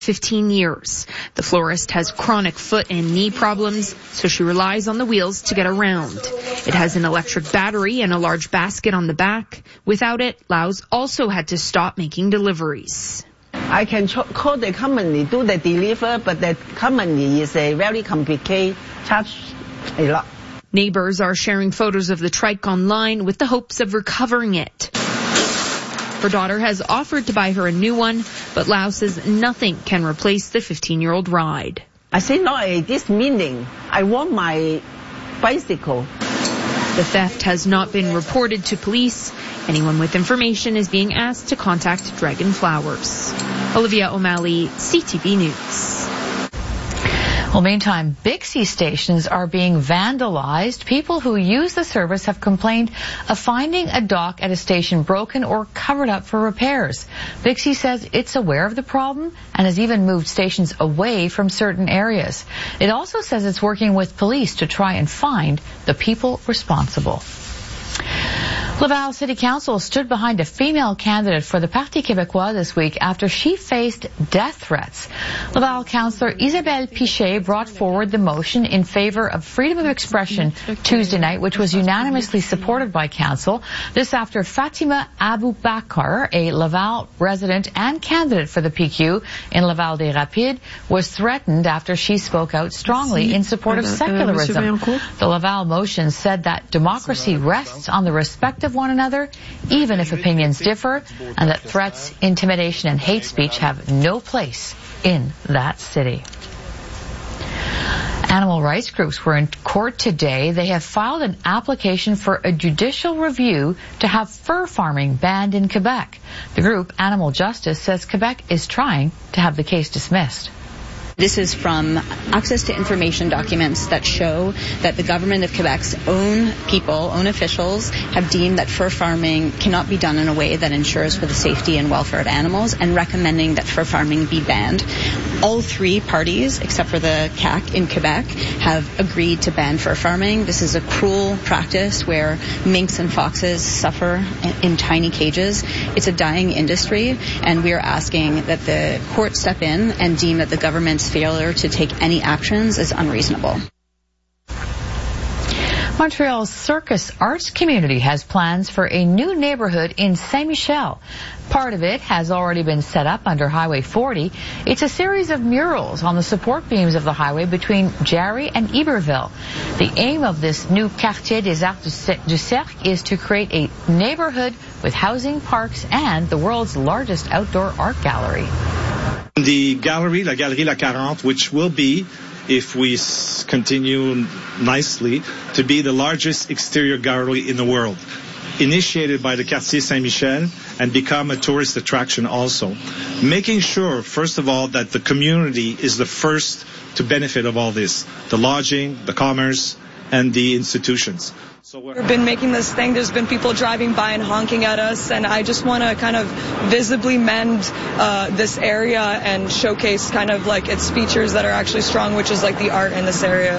15 years. The florist has chronic foot and knee problems, so she relies on the wheels to get around. It has an electric battery and a large basket on the back. Without it, Laos also had to stop making deliveries. I can call the company, do the deliver, but the company is a very complicated, charge a lot. Neighbors are sharing photos of the trike online with the hopes of recovering it. Her daughter has offered to buy her a new one, but Lau says nothing can replace the 15-year-old ride. I say no, this meaning. I want my bicycle. The theft has not been reported to police. Anyone with information is being asked to contact Dragon Flowers. Olivia O'Malley, CTV News. Well, meantime, Bixi stations are being vandalized. People who use the service have complained of finding a dock at a station broken or covered up for repairs. Bixi says it's aware of the problem and has even moved stations away from certain areas. It also says it's working with police to try and find the people responsible. Laval City Council stood behind a female candidate for the Parti Québécois this week after she faced death threats. Laval Councillor Isabelle Pichet brought forward the motion in favor of freedom of expression Tuesday night, which was unanimously supported by Council. This after Fatima Aboubakar, a Laval resident and candidate for the PQ in Laval des Rapides, was threatened after she spoke out strongly in support of secularism. The Laval motion said that democracy rests on the respect of one another, even if opinions differ, and that threats, intimidation, and hate speech have no place in that city. Animal rights groups were in court today. They have filed an application for a judicial review to have fur farming banned in Quebec. The group, Animal Justice, says Quebec is trying to have the case dismissed. This is from access to information documents that show that the government of Quebec's own people, own officials, have deemed that fur farming cannot be done in a way that ensures for the safety and welfare of animals and recommending that fur farming be banned. All three parties, except for the CAQ in Quebec, have agreed to ban fur farming. This is a cruel practice where minks and foxes suffer in tiny cages. It's a dying industry, and we are asking that the court step in and deem that the government's failure to take any actions is unreasonable. Montreal's Circus Arts community has plans for a new neighborhood in Saint-Michel. Part of it has already been set up under Highway 40. It's a series of murals on the support beams of the highway between Jarry and Iberville. The aim of this new Quartier des Arts du Cercle is to create a neighborhood with housing, parks, and the world's largest outdoor art gallery. The gallery, La Galerie La 40, which will be, if we continue nicely, to be the largest exterior gallery in the world, initiated by the Quartier Saint-Michel and become a tourist attraction also. Making sure, first of all, that the community is the first to benefit of all this, the lodging, the commerce, and the institutions. We've been making this thing. There's been people driving by and honking at us, and I just want to kind of visibly mend this area and showcase kind of like its features that are actually strong, which is like the art in this area.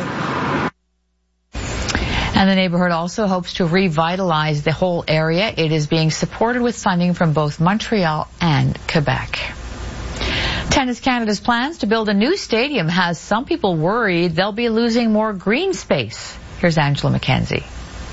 And the neighborhood also hopes to revitalize the whole area. It is being supported with funding from both Montreal and Quebec. Tennis Canada's plans to build a new stadium has some people worried they'll be losing more green space. Here's Angela McKenzie.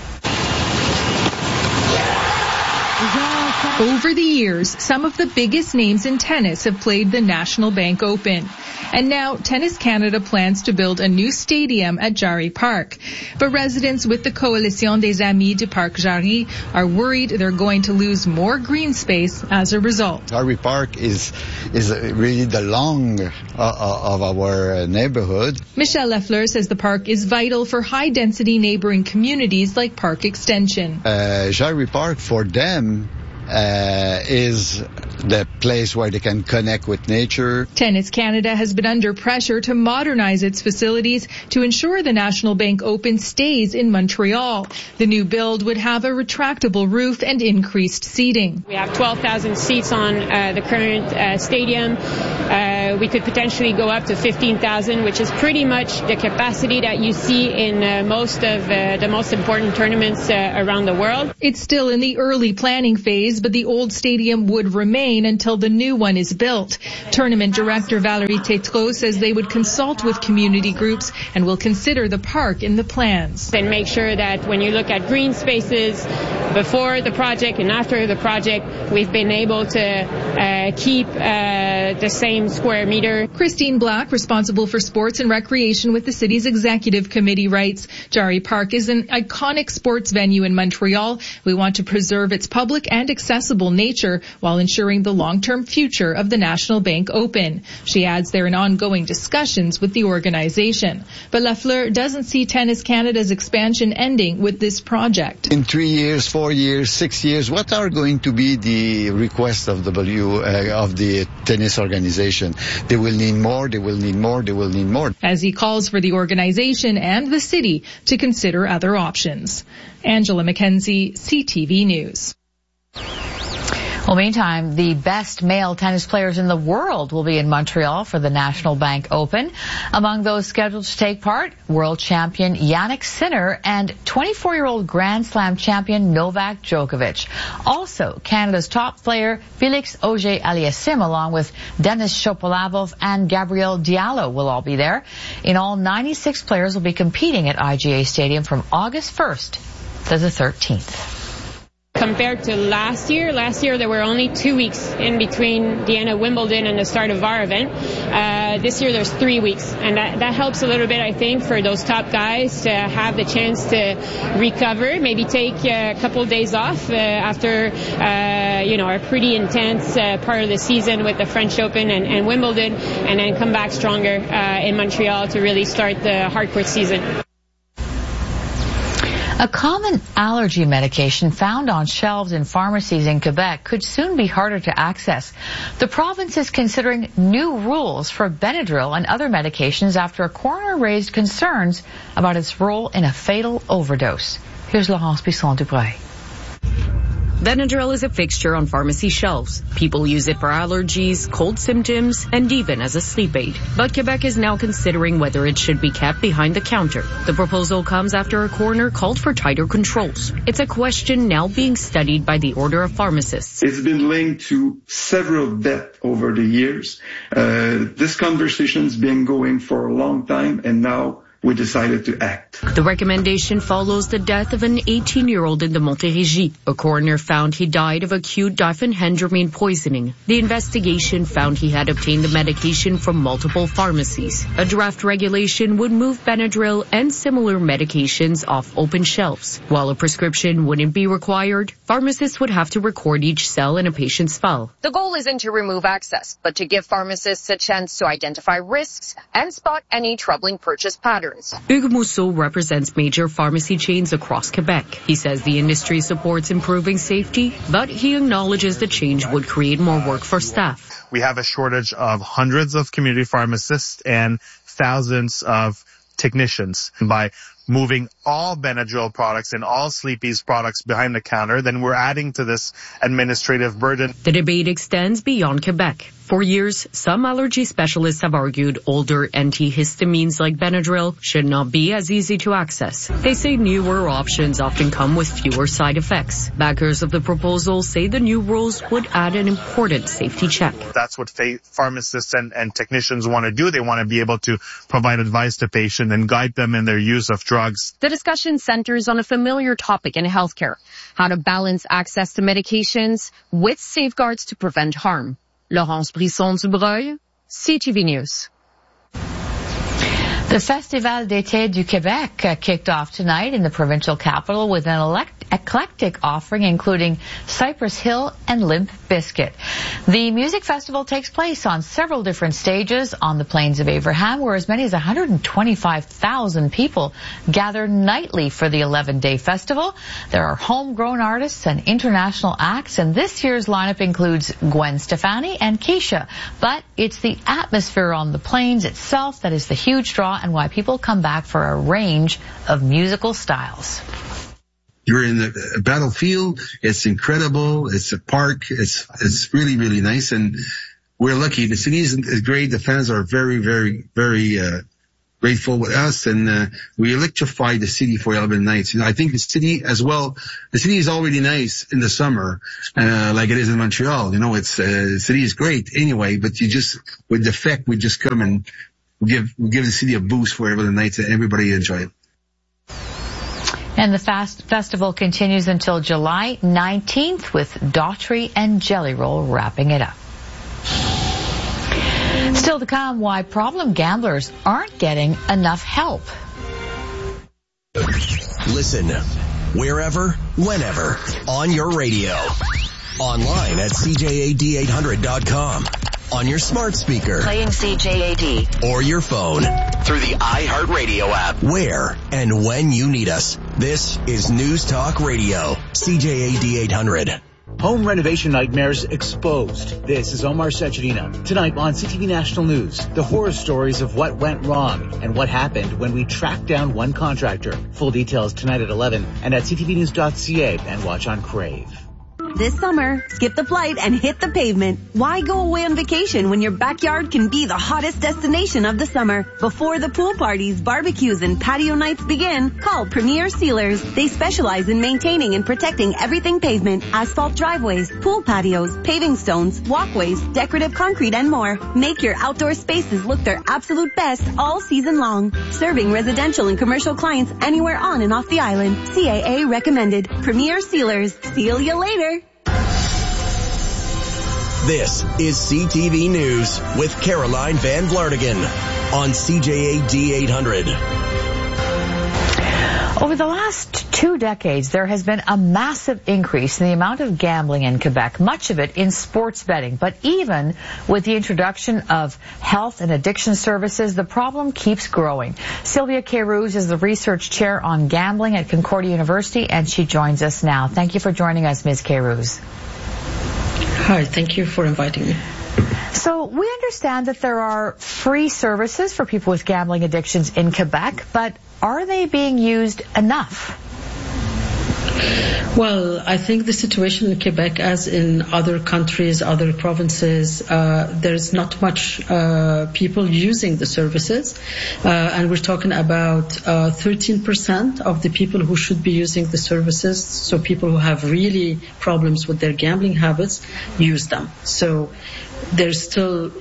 Over the years, some of the biggest names in tennis have played the National Bank Open. And now, Tennis Canada plans to build a new stadium at Jarry Park. But residents with the Coalition des Amis du Parc Jarry are worried they're going to lose more green space as a result. Jarry Park is really the lung of our neighborhood. Michel Lafleur says the park is vital for high-density neighboring communities like Park Extension. Jarry Park, for them, is the place where they can connect with nature. Tennis Canada has been under pressure to modernize its facilities to ensure the National Bank Open stays in Montreal. The new build would have a retractable roof and increased seating. We have 12,000 seats on the current stadium. We could potentially go up to 15,000, which is pretty much the capacity that you see in most of the most important tournaments around the world. It's still in the early planning phase, changes, but the old stadium would remain until the new one is built. Tournament director Valerie Tétrault says they would consult with community groups and will consider the park in the plans. And make sure that when you look at green spaces before the project and after the project, we've been able to keep the same square meter. Christine Black, responsible for sports and recreation with the city's executive committee, writes, Jarry Park is an iconic sports venue in Montreal. We want to preserve its public and accessible nature while ensuring the long-term future of the National Bank Open. She adds they're in ongoing discussions with the organization. But Lafleur doesn't see Tennis Canada's expansion ending with this project. In 3 years, 4 years, 6 years, what are going to be the requests of the tennis organization? They will need more, they will need more, they will need more. As he calls for the organization and the city to consider other options. Angela McKenzie, CTV News. Well, meantime, the best male tennis players in the world will be in Montreal for the National Bank Open. Among those scheduled to take part, world champion Jannik Sinner and 24-year-old Grand Slam champion Novak Djokovic. Also, Canada's top player Felix Auger-Aliassime, along with Denis Shapovalov and Gabriel Diallo will all be there. In all, 96 players will be competing at IGA Stadium from August 1st to the 13th. Compared to last year there were only 2 weeks in between the end of Wimbledon and the start of our event. This year there's 3 weeks, and that helps a little bit, I think, for those top guys to have the chance to recover, maybe take a couple of days off after a pretty intense part of the season with the French Open and Wimbledon, and then come back stronger in Montreal to really start the hardcourt season. A common allergy medication found on shelves in pharmacies in Quebec could soon be harder to access. The province is considering new rules for Benadryl and other medications after a coroner raised concerns about its role in a fatal overdose. Here's Laurence Bisson-Dubreuil. Benadryl is a fixture on pharmacy shelves. People use it for allergies, cold symptoms, and even as a sleep aid. But Quebec is now considering whether it should be kept behind the counter. The proposal comes after a coroner called for tighter controls. It's a question now being studied by the Order of Pharmacists. It's been linked to several deaths over the years. This conversation's been going for a long time, and now we decided to act. The recommendation follows the death of an 18-year-old in the Montérégie. A coroner found he died of acute diphenhydramine poisoning. The investigation found he had obtained the medication from multiple pharmacies. A draft regulation would move Benadryl and similar medications off open shelves. While a prescription wouldn't be required, pharmacists would have to record each cell in a patient's file. The goal isn't to remove access, but to give pharmacists a chance to identify risks and spot any troubling purchase patterns. Hugues Mousseau represents major pharmacy chains across Quebec. He says the industry supports improving safety, but he acknowledges the change would create more work for staff. We have a shortage of hundreds of community pharmacists and thousands of technicians. By moving all Benadryl products and all Sleepy's products behind the counter, then we're adding to this administrative burden. The debate extends beyond Quebec. For years, some allergy specialists have argued older antihistamines like Benadryl should not be as easy to access. They say newer options often come with fewer side effects. Backers of the proposal say the new rules would add an important safety check. That's what pharmacists and technicians want to do. They want to be able to provide advice to patients and guide them in their use of drugs. The discussion centers on a familiar topic in healthcare, how to balance access to medications with safeguards to prevent harm. Laurence Bisson-Dubreuil, CTV News. The Festival d'été du Québec kicked off tonight in the provincial capital with an eclectic offering including Cypress Hill and Limp Bizkit. The music festival takes place on several different stages on the Plains of Abraham, where as many as 125,000 people gather nightly for the 11-day festival. There are homegrown artists and international acts, and this year's lineup includes Gwen Stefani and Keisha. But it's the atmosphere on the Plains itself that is the huge draw and why people come back for a range of musical styles. You're in the battlefield. It's incredible. It's a park. It's really, really nice. And we're lucky. The city is great. The fans are very, very, very grateful with us, and we electrified the city for 11 nights. I think the city as well, the city is already nice in the summer, like it is in Montreal. It's the city is great anyway, but with the FEC, we just come and we give the city a boost for 11 nights, and everybody enjoy it. And the festival continues until July 19th with Daughtry and Jelly Roll wrapping it up. Still to come, why problem gamblers aren't getting enough help. Listen wherever, whenever, on your radio. Online at CJAD800.com. On your smart speaker. Playing CJAD. Or your phone. Through the iHeartRadio app. Where and when you need us. This is News Talk Radio. CJAD 800. Home renovation nightmares exposed. This is Omar Sachedina. Tonight on CTV National News, the horror stories of what went wrong and what happened when we tracked down one contractor. Full details tonight at 11 and at ctvnews.ca and watch on Crave. This summer, skip the flight and hit the pavement. Why go away on vacation when your backyard can be the hottest destination of the summer? Before the pool parties, barbecues, and patio nights begin, call Premier Sealers. They specialize in maintaining and protecting everything pavement, asphalt driveways, pool patios, paving stones, walkways, decorative concrete, and more. Make your outdoor spaces look their absolute best all season long. Serving residential and commercial clients anywhere on and off the island. CAA recommended. Premier Sealers. Seal you later. This is CTV News with Caroline Van Vlartigan on CJAD 800. Over the last 2 decades, there has been a massive increase in the amount of gambling in Quebec, much of it in sports betting. But even with the introduction of health and addiction services, the problem keeps growing. Sylvia Queiroz is the research chair on gambling at Concordia University, and she joins us now. Thank you for joining us, Ms. Queiroz. Hi, thank you for inviting me. So we understand that there are free services for people with gambling addictions in Quebec, but are they being used enough? Well, I think the situation in Quebec, as in other countries, other provinces, there's not much people using the services. And we're talking about 13% of the people who should be using the services. So people who have really problems with their gambling habits use them. So there's still,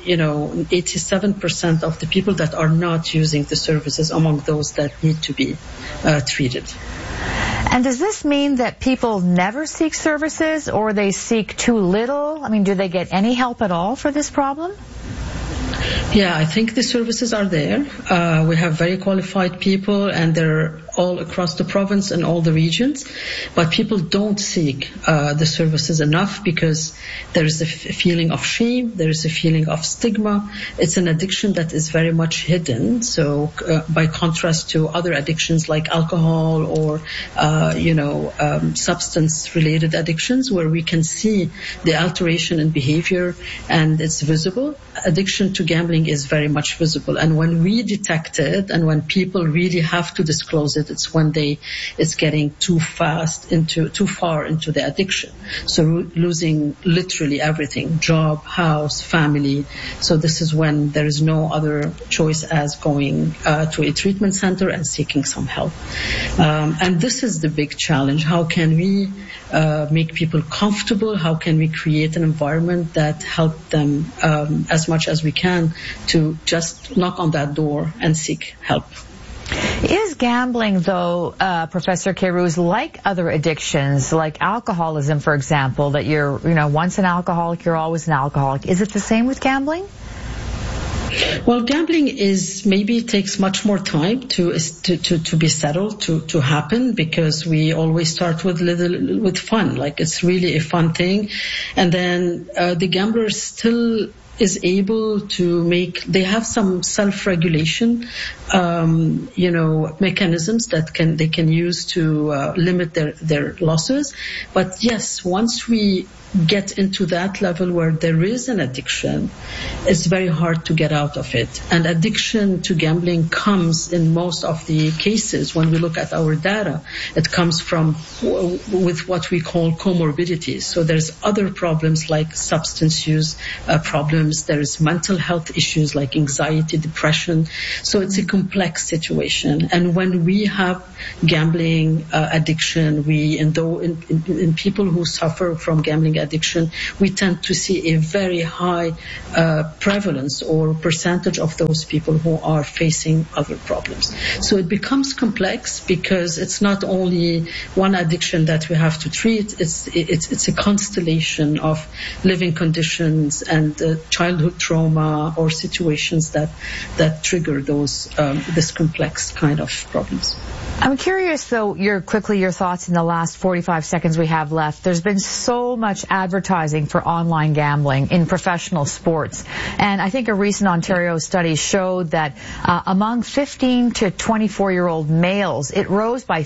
87% of the people that are not using the services among those that need to be treated. And does this mean that people never seek services, or they seek too little? I mean, do they get any help at all for this problem? Yeah, I think the services are there. We have very qualified people, and they're all across the province and all the regions. But people don't seek the services enough because there is a feeling of shame. There is a feeling of stigma. It's an addiction that is very much hidden. So by contrast to other addictions like alcohol or, substance-related addictions where we can see the alteration in behavior and it's visible, addiction to gambling is very much visible. And when we detect it and when people really have to disclose it, it's when it's getting too far into the addiction. So losing literally everything, job, house, family. So this is when there is no other choice as going to a treatment center and seeking some help. And this is the big challenge. How can we make people comfortable? How can we create an environment that helps them as much as we can to just knock on that door and seek help? Is gambling, though, Professor Queiroz, like other addictions, like alcoholism, for example, that you're, once an alcoholic, you're always an alcoholic? Is it the same with gambling? Well, gambling takes much more time to be settled, to happen, because we always start with fun. Like, it's really a fun thing. And then, the gambler still is able to they have some self-regulation, mechanisms that they can use to limit their losses. But yes, once we get into that level where there is an addiction, it's very hard to get out of it. And addiction to gambling comes in most of the cases, when we look at our data, it comes from with what we call comorbidities. So there's other problems like substance use problems, there's mental health issues like anxiety, depression. So it's a complex situation. And when we have gambling addiction, in people who suffer from gambling addiction, we tend to see a very high prevalence or percentage of those people who are facing other problems. So it becomes complex because it's not only one addiction that we have to treat, it's a constellation of living conditions and childhood trauma or situations that trigger this complex kind of problems. I'm curious, though, your thoughts in the last 45 seconds we have left. There's been so much advertising for online gambling in professional sports. And I think a recent Ontario study showed that among 15 to 24-year-old males, it rose by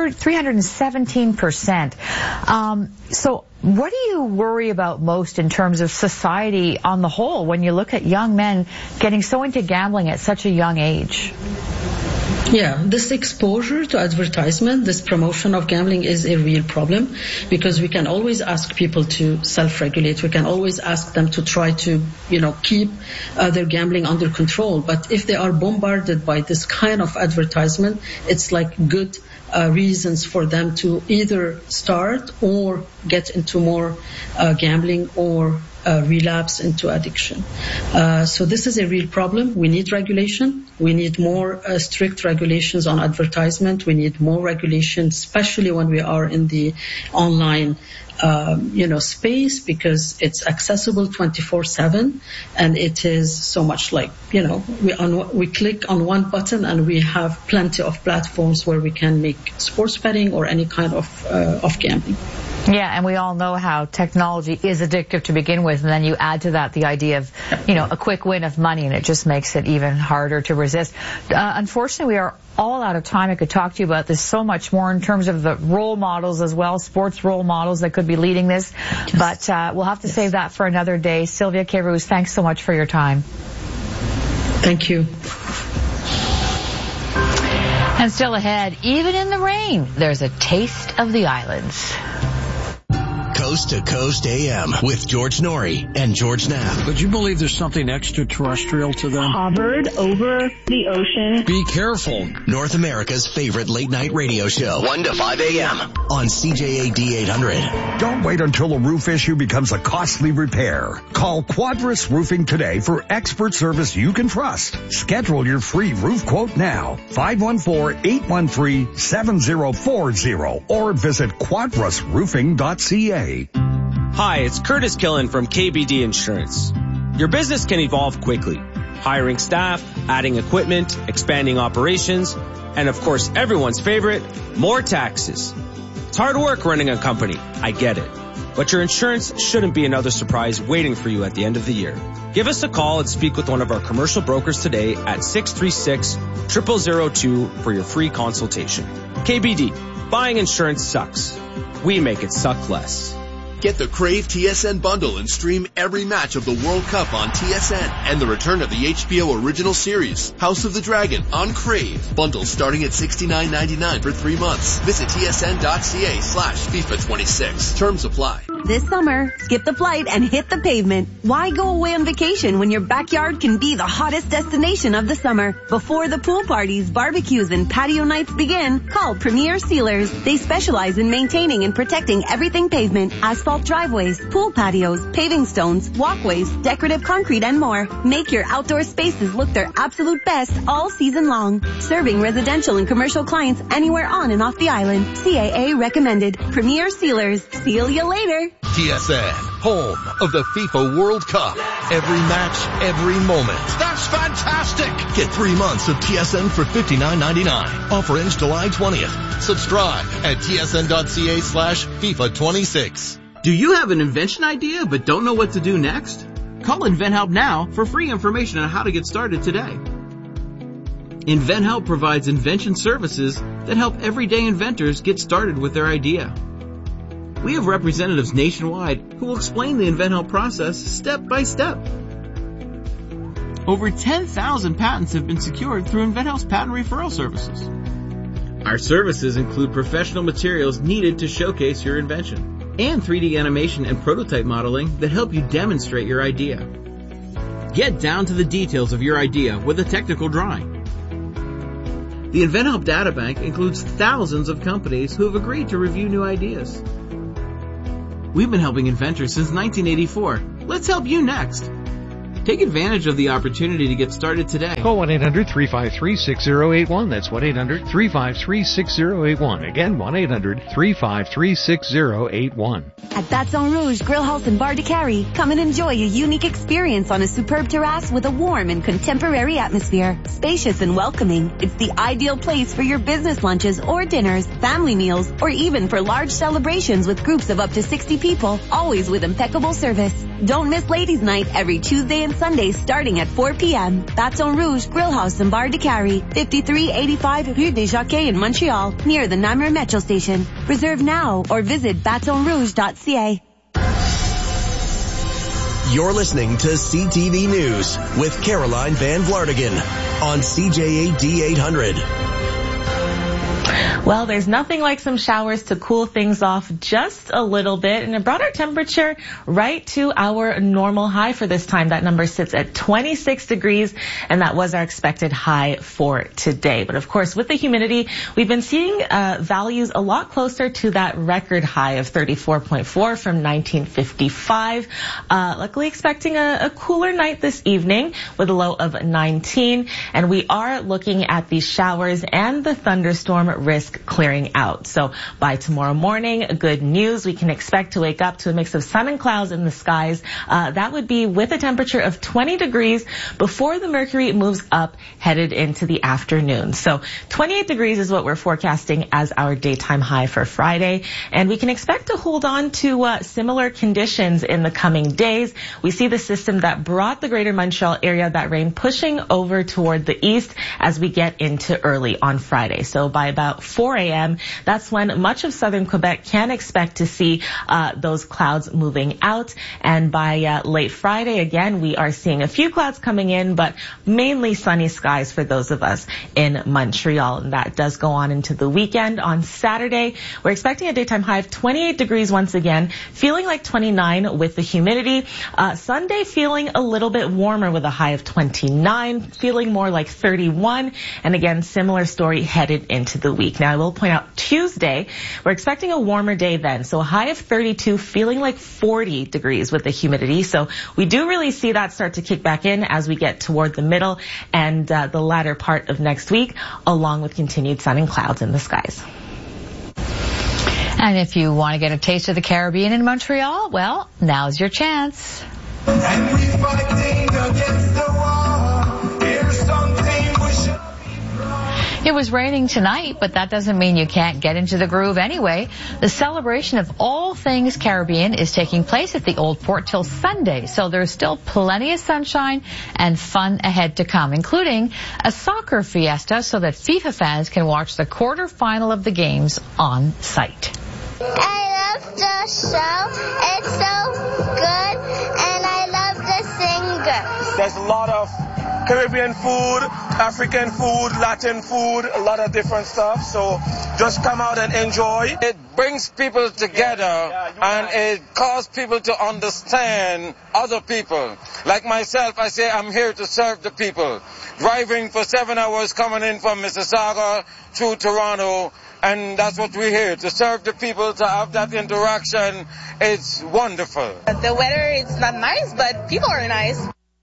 317%. So what do you worry about most in terms of society on the whole when you look at young men getting so into gambling at such a young age? Yeah, this exposure to advertisement, this promotion of gambling is a real problem, because we can always ask people to self-regulate. We can always ask them to try to, keep their gambling under control. But if they are bombarded by this kind of advertisement, it's like good reasons for them to either start or get into more gambling or relapse into addiction. So this is a real problem. We need regulation. We need more strict regulations on advertisement. We need more regulation, especially when we are in the online space, because it's accessible 24/7, and it is so much like, we click on one button and we have plenty of platforms where we can make sports betting or any kind of gambling. Yeah, and we all know how technology is addictive to begin with, and then you add to that the idea of, a quick win of money, and it just makes it even harder to resist. Unfortunately, we are all out of time. I could talk to you about this so much more in terms of the role models as well, sports role models that could be leading this. Yes. But we'll have to save that for another day. Sylvia Queyroux, thanks so much for your time. Thank you. And still ahead, even in the rain, there's a taste of the islands. Coast to Coast AM with George Norrie and George Knapp. Would you believe there's something extraterrestrial to them? Hovered over the ocean. Be careful. North America's favorite late night radio show. 1 to 5 a.m. on CJAD 800. Don't wait until a roof issue becomes a costly repair. Call Quadris Roofing today for expert service you can trust. Schedule your free roof quote now. 514-813-7040 or visit quadrisroofing.ca. Hi, it's Curtis Killen from KBD Insurance. Your business can evolve quickly. Hiring staff, adding equipment, expanding operations, and of course everyone's favorite, more taxes. It's hard work running a company, I get it. But your insurance shouldn't be another surprise waiting for you at the end of the year. Give us a call and speak with one of our commercial brokers today at 636-0002 for your free consultation. KBD, buying insurance sucks. We make it suck less. Get the Crave TSN bundle and stream every match of the World Cup on TSN and the return of the HBO original series, House of the Dragon, on Crave. Bundles starting at $69.99 for 3 months. Visit tsn.ca/FIFA26. Terms apply. This summer, skip the flight and hit the pavement. Why go away on vacation when your backyard can be the hottest destination of the summer? Before the pool parties, barbecues, and patio nights begin, call Premier Sealers. They specialize in maintaining and protecting everything pavement, asphalt driveways, pool patios, paving stones, walkways, decorative concrete, and more. Make your outdoor spaces look their absolute best all season long. Serving residential and commercial clients anywhere on and off the island. CAA recommended. Premier Sealers. Seal you later. TSN, home of the FIFA World Cup. Every match, every moment. That's fantastic! Get 3 months of TSN for $59.99. Offer ends July 20th. Subscribe at tsn.ca/FIFA26. Do you have an invention idea but don't know what to do next? Call InventHelp now for free information on how to get started today. InventHelp provides invention services that help everyday inventors get started with their idea. We have representatives nationwide who will explain the InventHelp process step by step. Over 10,000 patents have been secured through InventHelp's patent referral services. Our services include professional materials needed to showcase your invention and 3D animation and prototype modeling that help you demonstrate your idea. Get down to the details of your idea with a technical drawing. The InventHelp Databank includes thousands of companies who have agreed to review new ideas. We've been helping inventors since 1984. Let's help you next. Take advantage of the opportunity to get started today. Call 1-800-353-6081. That's 1-800-353-6081. Again, 1-800-353-6081. At Baton Rouge Grill House and Bar de Carry, come and enjoy a unique experience on a superb terrace with a warm and contemporary atmosphere. Spacious and welcoming, it's the ideal place for your business lunches or dinners, family meals, or even for large celebrations with groups of up to 60 people, always with impeccable service. Don't miss Ladies' Night every Tuesday and Sunday starting at 4 p.m. Baton Rouge Grill House and Bar de Carry, 5385 Rue des Jockeys in Montreal, near the Namur Metro Station. Reserve now or visit batonrouge.ca. You're listening to CTV News with Caroline Van Vlartigan on CJAD 800. Well, there's nothing like some showers to cool things off just a little bit, and it brought our temperature right to our normal high for this time. That number sits at 26 degrees, and that was our expected high for today. But of course, with the humidity, we've been seeing values a lot closer to that record high of 34.4 from 1955. Luckily expecting a cooler night this evening with a low of 19, and we are looking at the showers and the thunderstorm risk clearing out. So by tomorrow morning, good news, we can expect to wake up to a mix of sun and clouds in the skies. That would be with a temperature of 20 degrees before the mercury moves up headed into the afternoon. So 28 degrees is what we're forecasting as our daytime high for Friday. And we can expect to hold on to similar conditions in the coming days. We see the system that brought the greater Montreal area, that rain pushing over toward the east as we get into early on Friday. So by about 4 a.m., that's when much of southern Quebec can expect to see those clouds moving out. And by late Friday, again, we are seeing a few clouds coming in, but mainly sunny skies for those of us in Montreal. And that does go on into the weekend. On Saturday, we're expecting a daytime high of 28 degrees once again, feeling like 29 with the humidity. Sunday feeling a little bit warmer with a high of 29, feeling more like 31. And again, similar story headed into the week. Now, I will point out Tuesday, we're expecting a warmer day then. So a high of 32, feeling like 40 degrees with the humidity. So we do really see that start to kick back in as we get toward the middle and the latter part of next week, along with continued sun and clouds in the skies. And if you want to get a taste of the Caribbean in Montreal, well, now's your chance. And we fighting against the war. Here's something we should. It was raining tonight, but that doesn't mean you can't get into the groove anyway. The celebration of all things Caribbean is taking place at the Old Port till Sunday, so there's still plenty of sunshine and fun ahead to come, including a soccer fiesta so that FIFA fans can watch the quarterfinal of the games on site. I love the show. It's so good, and I love the singers. There's a lot of Caribbean food, African food, Latin food, a lot of different stuff. So just come out and enjoy. It brings people together and it causes people to understand other people. Like myself, I say I'm here to serve the people. Driving for 7 hours coming in from Mississauga through Toronto. And that's what we're here, to serve the people, to have that interaction. It's wonderful. The weather is not nice, but people are nice.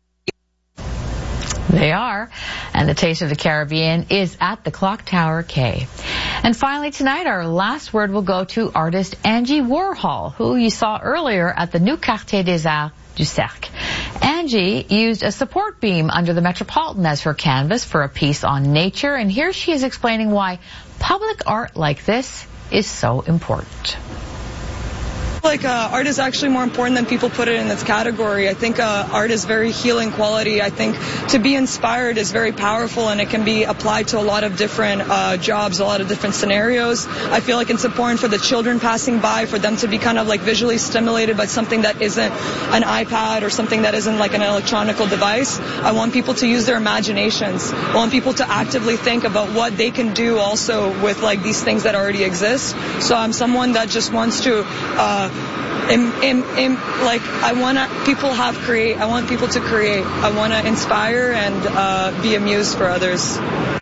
They are. And the Taste of the Caribbean is at the Clock Tower K. And finally tonight, our last word will go to artist Angie Warhol, who you saw earlier at the new Quartier des Arts du Cercle. Angie used a support beam under the Metropolitan as her canvas for a piece on nature, and here she is explaining why public art like this is so important. like art is actually more important than people put it in its category. I think art is very healing quality. I think to be inspired is very powerful, and it can be applied to a lot of different jobs, a lot of different scenarios. I feel like it's important for the children passing by, for them to be kind of like visually stimulated by something that isn't an iPad or something that isn't like an electronic device. I want people to use their imaginations. I want people to actively think about what they can do also with like these things that already exist. So I'm someone that just wants to I want people to create. I want to inspire and be a muse for others.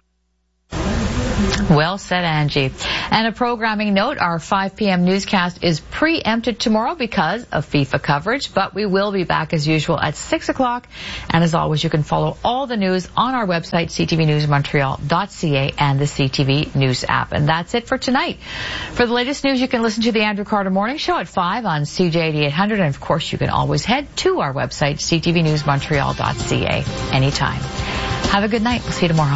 Well said, Angie. And a programming note, our 5 p.m. newscast is preempted tomorrow because of FIFA coverage, but we will be back as usual at 6 o'clock. And as always, you can follow all the news on our website, ctvnewsmontreal.ca, and the CTV News app. And that's it for tonight. For the latest news, you can listen to the Andrew Carter Morning Show at 5 on CJ 800. And of course, you can always head to our website, ctvnewsmontreal.ca, anytime. Have a good night. We'll see you tomorrow.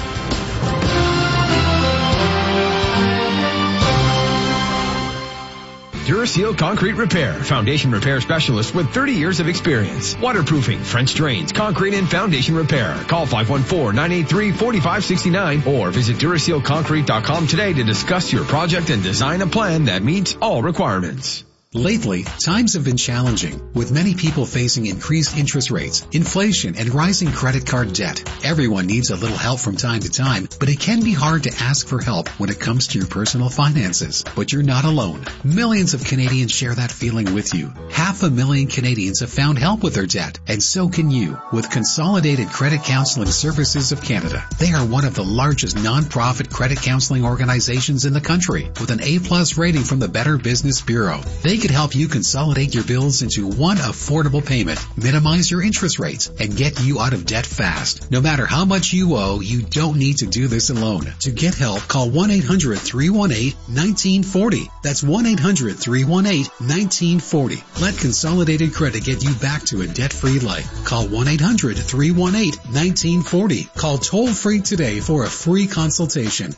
Duraseal Concrete Repair, foundation repair specialist with 30 years of experience. Waterproofing, French drains, concrete and foundation repair. Call 514-983-4569 or visit DurasealConcrete.com today to discuss your project and design a plan that meets all requirements. Lately, times have been challenging, with many people facing increased interest rates, inflation, and rising credit card debt. Everyone needs a little help from time to time, but it can be hard to ask for help when it comes to your personal finances. But you're not alone. Millions of Canadians share that feeling with you. 500,000 Canadians have found help with their debt, and so can you, with Consolidated Credit Counseling Services of Canada. They are one of the largest non-profit credit counseling organizations in the country, with an A+ rating from the Better Business Bureau. They could help you consolidate your bills into one affordable payment, minimize your interest rates, and get you out of debt fast. No matter how much you owe, you don't need to do this alone. To get help, call 1-800-318-1940. That's 1-800-318-1940. Let Consolidated Credit get you back to a debt-free life. Call 1-800-318-1940. Call toll-free today for a free consultation.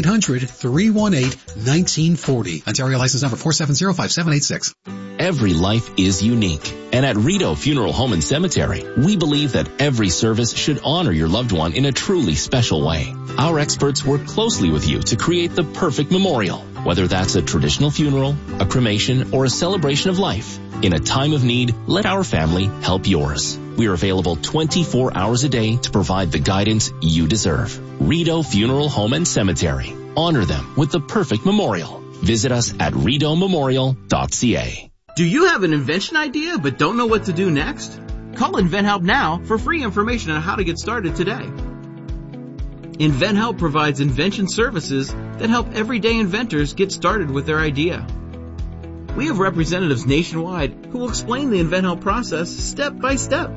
1-800-318-1940. Ontario license number 4705786. Every life is unique. And at Rideau Funeral Home and Cemetery, we believe that every service should honor your loved one in a truly special way. Our experts work closely with you to create the perfect memorial, whether that's a traditional funeral, a cremation, or a celebration of life. In a time of need, let our family help yours. We are available 24 hours a day to provide the guidance you deserve. Rideau Funeral Home and Cemetery. Honor them with the perfect memorial. Visit us at rideaumemorial.ca. Do you have an invention idea but don't know what to do next? Call InventHelp now for free information on how to get started today. InventHelp provides invention services that help everyday inventors get started with their idea. We have representatives nationwide who will explain the InventHelp process step by step.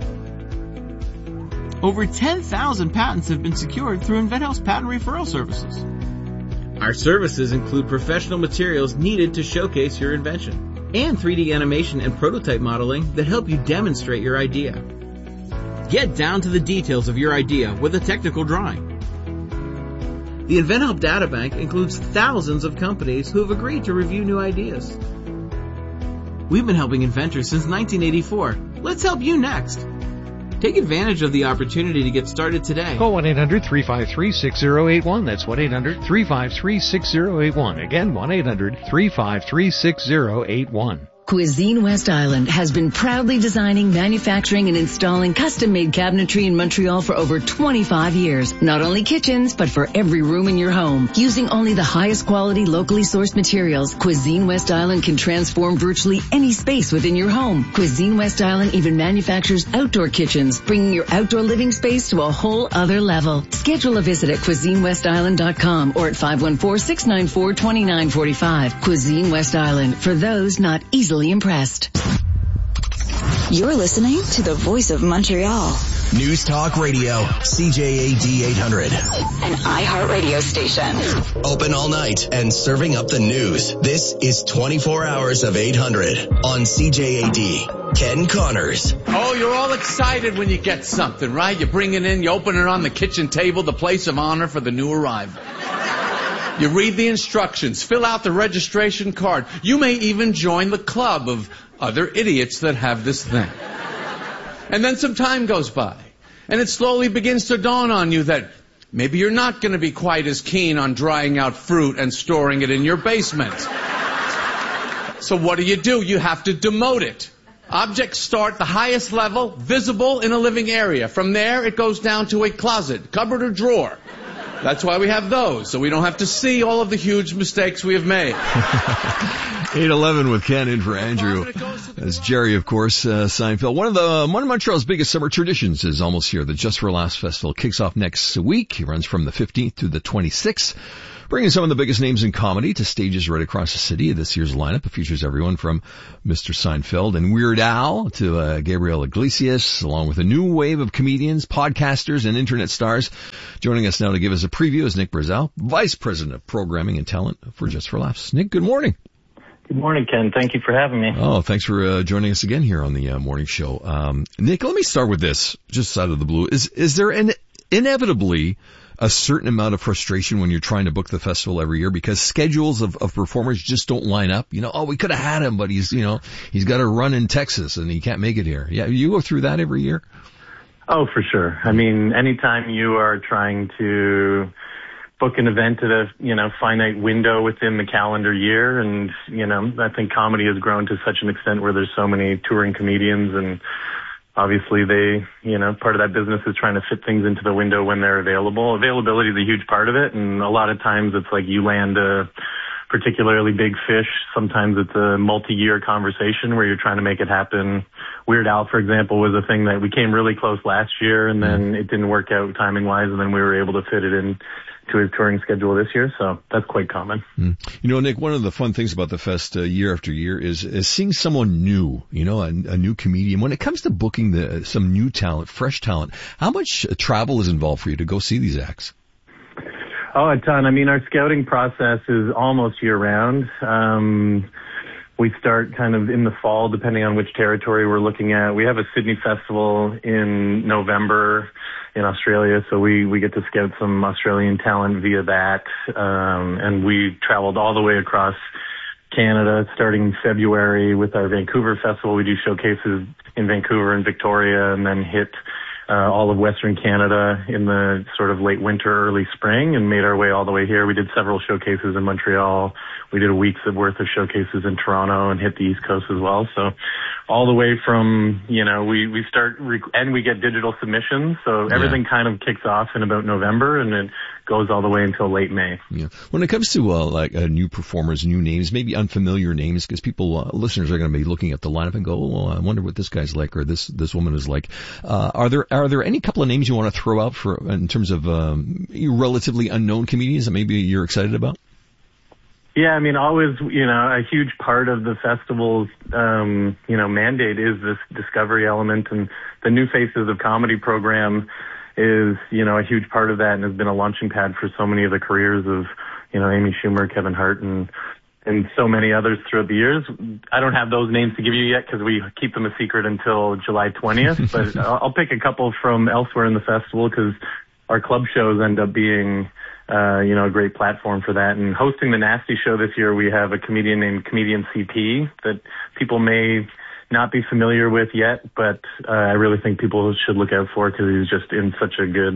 Over 10,000 patents have been secured through InventHelp's patent referral services. Our services include professional materials needed to showcase your invention and 3D animation and prototype modeling that help you demonstrate your idea. Get down to the details of your idea with a technical drawing. The InventHelp Databank includes thousands of companies who have agreed to review new ideas. We've been helping inventors since 1984. Let's help you next. Take advantage of the opportunity to get started today. Call 1-800-353-6081. That's 1-800-353-6081. Again, 1-800-353-6081. Cuisine West Island has been proudly designing, manufacturing, and installing custom-made cabinetry in Montreal for over 25 years. Not only kitchens, but for every room in your home. Using only the highest quality, locally sourced materials, Cuisine West Island can transform virtually any space within your home. Cuisine West Island even manufactures outdoor kitchens, bringing your outdoor living space to a whole other level. Schedule a visit at CuisineWestIsland.com or at 514-694-2945. Cuisine West Island, for those not easily impressed. You're listening to the Voice of Montreal. News Talk Radio, CJAD 800. An iHeartRadio station. Open all night and serving up the news. This is 24 hours of 800 on CJAD. Ken Connors. Oh, you're all excited when you get something, right? You bring it in, you open it on the kitchen table, the place of honor for the new arrival. You read the instructions, fill out the registration card. You may even join the club of other idiots that have this thing. And then some time goes by, and it slowly begins to dawn on you that maybe you're not going to be quite as keen on drying out fruit and storing it in your basement. So what do? You have to demote it. Objects start the highest level, visible in a living area. From there, it goes down to a closet, cupboard, or drawer. That's why we have those, so we don't have to see all of the huge mistakes we have made. 8:11 with Ken in for Andrew. As Jerry, of course, Seinfeld. One of Montreal's biggest summer traditions is almost here. The Just for Laughs Festival kicks off next week. It runs from the 15th to the 26th. Bringing some of the biggest names in comedy to stages right across the city. This year's lineup features everyone from Mr. Seinfeld and Weird Al to Gabriel Iglesias, along with a new wave of comedians, podcasters, and internet stars. Joining us now to give us a preview is Nick Brazel, Vice President of Programming and Talent for Just for Laughs. Nick, good morning. Good morning, Ken. Thank you for having me. Oh, thanks for joining us again here on the morning show. Nick, let me start with this, just out of the blue. Is there inevitably a certain amount of frustration when you're trying to book the festival every year because schedules of performers just don't line up? We could have had him, but he's got to run in Texas and he can't make it here. Yeah, you go through that every year? Oh, for sure. I mean, anytime you are trying to book an event at a, finite window within the calendar year, and, I think comedy has grown to such an extent where there's so many touring comedians, and obviously they, part of that business is trying to fit things into the window when they're available. Availability is a huge part of it, and a lot of times it's like you land a particularly big fish. Sometimes it's a multi-year conversation where you're trying to make it happen. Weird Al, for example, was a thing that we came really close last year, and then it didn't work out timing-wise, and then we were able to fit it in to his touring schedule this year, so that's quite common. Nick, one of the fun things about the fest year after year is seeing someone new, a new comedian. When it comes to booking some new talent, fresh talent, how much travel is involved for you to go see these acts? Oh, a ton. I mean, our scouting process is almost year-round. We start kind of in the fall, depending on which territory we're looking at. We have a Sydney festival in November in Australia, so we get to scout some Australian talent via that. And we traveled all the way across Canada starting February with our Vancouver festival. We do showcases in Vancouver and Victoria, and then hit all of Western Canada in the sort of late winter, early spring, and made our way all the way here. We did several showcases in Montreal. We did a week's worth of showcases in Toronto and hit the East Coast as well. So all the way from, we start, and we get digital submissions. So everything kind of kicks off in about November, and it goes all the way until late May. Yeah. When it comes to new performers, new names, maybe unfamiliar names, because listeners are going to be looking at the lineup and go, well, I wonder what this guy's like or this woman is like. Are there any couple of names you want to throw out in terms of relatively unknown comedians that maybe you're excited about? Yeah, I mean, always, a huge part of the festival's, mandate is this discovery element, and the New Faces of Comedy program is, a huge part of that, and has been a launching pad for so many of the careers of, Amy Schumer, Kevin Hart, and so many others throughout the years. I don't have those names to give you yet because we keep them a secret until July 20th, but I'll pick a couple from elsewhere in the festival because our club shows end up being a great platform for that. And hosting the Nasty Show this year, we have a comedian named Comedian CP that people may not be familiar with yet, but I really think people should look out for because he's just in such a good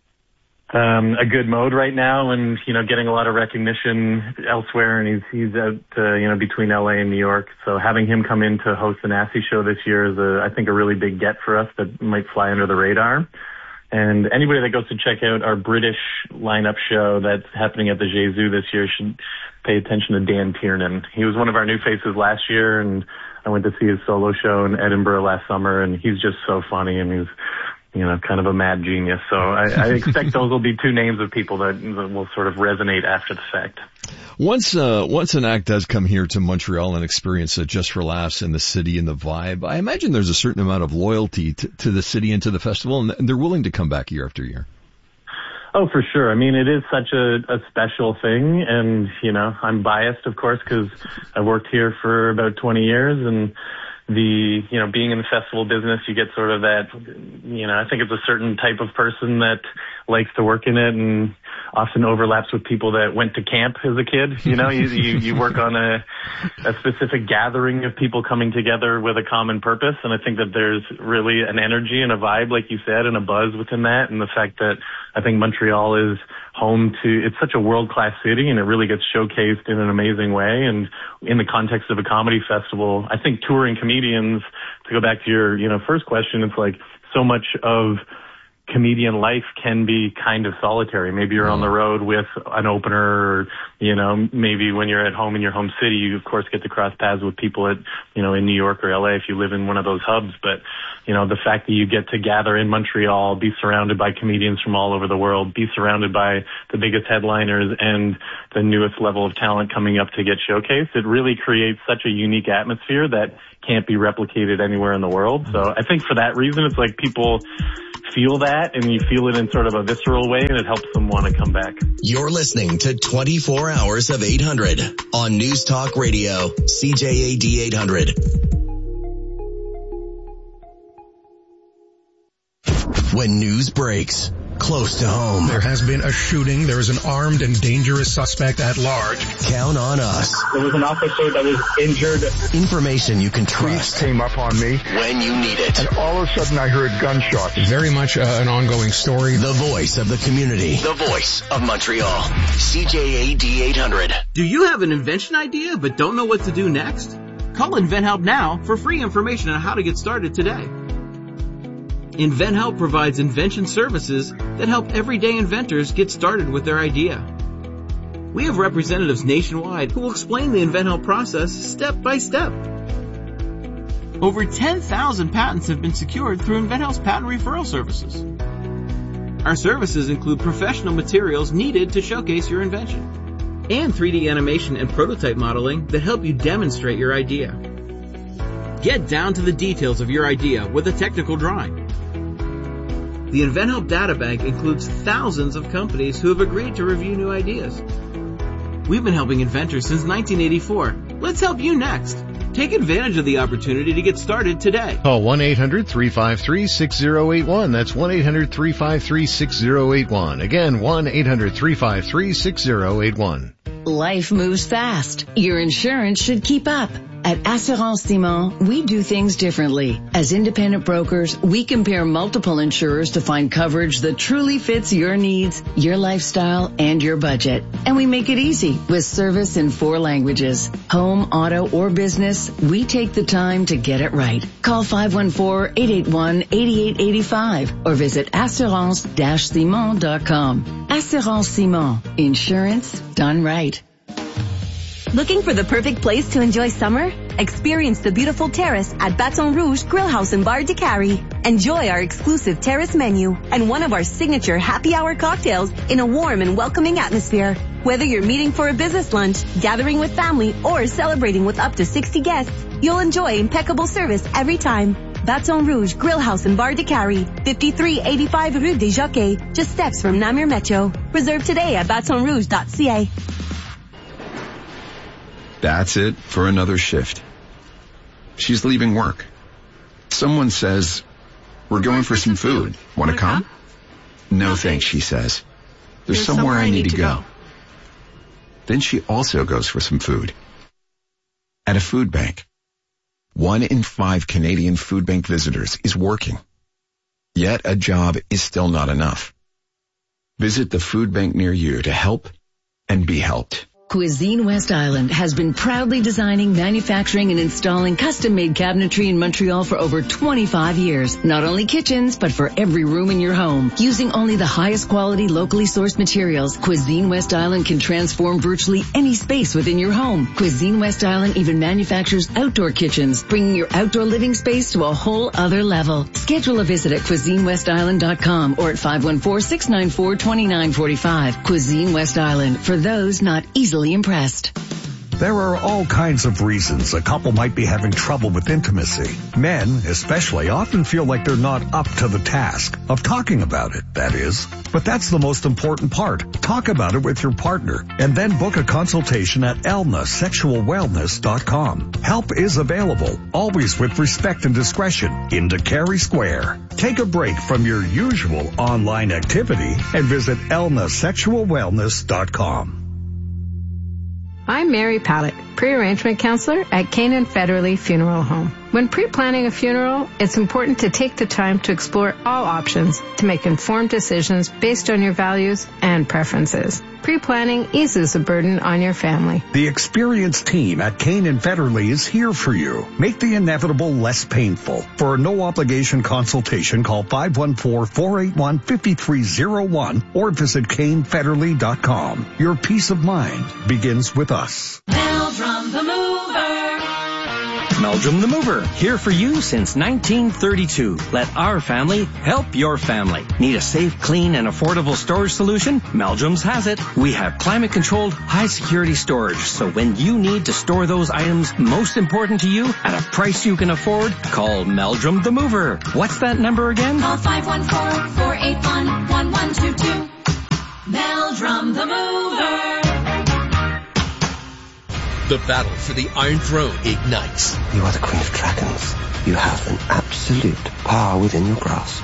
mode right now, and getting a lot of recognition elsewhere, and he's out between LA and New York. So having him come in to host the Nasty Show this year is I think a really big get for us that might fly under the radar. And anybody that goes to check out our British lineup show that's happening at the Jésus this year should pay attention to Dan Tiernan. He was one of our new faces last year, and I went to see his solo show in Edinburgh last summer, and he's just so funny, and he's, kind of a mad genius. So I expect those will be two names of people that will sort of resonate after the fact. Once an act does come here to Montreal and experience Just for Laughs and the city and the vibe, I imagine there's a certain amount of loyalty to the city and to the festival, and they're willing to come back year after year. Oh, for sure. I mean, it is such a special thing, and, I'm biased, of course, because I worked here for about 20 years, and being in the festival business, you get sort of that, I think it's a certain type of person that likes to work in it, and often overlaps with people that went to camp as a kid. You know, you work on a specific gathering of people coming together with a common purpose. And I think that there's really an energy and a vibe, like you said, and a buzz within that. And the fact that I think Montreal is home to, it's such a world-class city, and it really gets showcased in an amazing way. And in the context of a comedy festival, I think touring comedians, to go back to your, first question, it's like so much of comedian life can be kind of solitary. Maybe you're on the road with an opener, or, maybe when you're at home in your home city, you of course get to cross paths with people at, in New York or LA if you live in one of those hubs. But, the fact that you get to gather in Montreal, be surrounded by comedians from all over the world, be surrounded by the biggest headliners and the newest level of talent coming up to get showcased, it really creates such a unique atmosphere that can't be replicated anywhere in the world. So I think for that reason, it's like people feel that, and you feel it in sort of a visceral way, and it helps them want to come back. You're listening to 24 Hours of 800 on News Talk Radio, CJAD 800. When news breaks close to home, there has been a shooting. There is an armed and dangerous suspect at large. Count on us. There was an officer that was injured. Information you can trust. Police came up on me when you need it. And all of a sudden I heard gunshots. Very much an ongoing story. The voice of the community. The voice of Montreal. CJAD 800. Do you have an invention idea but don't know what to do next? Call InventHelp now for free information on how to get started today. InventHelp provides invention services that help everyday inventors get started with their idea. We have representatives nationwide who will explain the InventHelp process step by step. Over 10,000 patents have been secured through InventHelp's patent referral services. Our services include professional materials needed to showcase your invention, and 3D animation and prototype modeling that help you demonstrate your idea. Get down to the details of your idea with a technical drawing. The InventHelp Databank includes thousands of companies who have agreed to review new ideas. We've been helping inventors since 1984. Let's help you next. Take advantage of the opportunity to get started today. Call 1-800-353-6081. That's 1-800-353-6081. Again, 1-800-353-6081. Life moves fast. Your insurance should keep up. At Assurance Simon, we do things differently. As independent brokers, we compare multiple insurers to find coverage that truly fits your needs, your lifestyle, and your budget. And we make it easy with service in 4 languages. Home, auto, or business, we take the time to get it right. Call 514-881-8885 or visit assurance-simon.com. Assurance Simon. Insurance done right. Looking for the perfect place to enjoy summer? Experience the beautiful terrace at Baton Rouge Grill House and Bar de Cary. Enjoy our exclusive terrace menu and one of our signature happy hour cocktails in a warm and welcoming atmosphere. Whether you're meeting for a business lunch, gathering with family, or celebrating with up to 60 guests, you'll enjoy impeccable service every time. Baton Rouge Grill House and Bar de Cary, 5385 Rue des Jockeys, just steps from Namur Metro. Reserve today at batonrouge.ca. That's it for another shift. She's leaving work. Someone says, "We're going for some food. Want to come?" No thanks, she says. There's somewhere I need to go. Then she also goes for some food. At a food bank. 1 in 5 Canadian food bank visitors is working. Yet a job is still not enough. Visit the food bank near you to help and be helped. Cuisine West Island has been proudly designing, manufacturing, and installing custom-made cabinetry in Montreal for over 25 years. Not only kitchens, but for every room in your home. Using only the highest quality, locally sourced materials, Cuisine West Island can transform virtually any space within your home. Cuisine West Island even manufactures outdoor kitchens, bringing your outdoor living space to a whole other level. Schedule a visit at CuisineWestIsland.com or at 514-694-2945. Cuisine West Island, for those not easily impressed. There are all kinds of reasons a couple might be having trouble with intimacy. Men, especially, often feel like they're not up to the task of talking about it, that is. But that's the most important part. Talk about it with your partner and then book a consultation at elnasexualwellness.com. Help is available, always with respect and discretion, in Cary Square. Take a break from your usual online activity and visit elnasexualwellness.com. I'm Mary Pallett, pre-arrangement counselor at Canaan Federally Funeral Home. When pre-planning a funeral, it's important to take the time to explore all options to make informed decisions based on your values and preferences. Pre-planning eases the burden on your family. The experienced team at Canaan Federally is here for you. Make the inevitable less painful. For a no-obligation consultation, call 514-481-5301 or visit canefederally.com. Your peace of mind begins with us. Meldrum the Mover. Meldrum the Mover, here for you since 1932. Let our family help your family. Need a safe, clean, and affordable storage solution? Meldrum's has it. We have climate-controlled, high-security storage, so when you need to store those items most important to you at a price you can afford, call Meldrum the Mover. What's that number again? Call 514-481-1122. Meldrum the Mover. The battle for the Iron Throne ignites. You are the Queen of Dragons. You have an absolute power within your grasp.